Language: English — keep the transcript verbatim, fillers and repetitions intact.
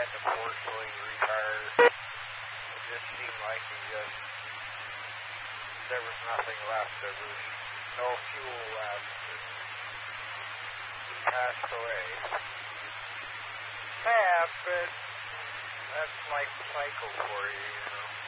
had to forcefully retire. It just seemed like he just, there was nothing left. There was no fuel left. He passed away. Sad, but that's life cycle for you, you know.